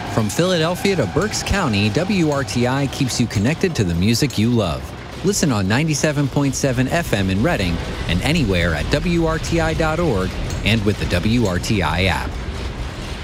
From Philadelphia to Berks County, WRTI keeps you connected to the music you love. Listen on 97.7 FM in Reading and anywhere at WRTI.org and with the WRTI app.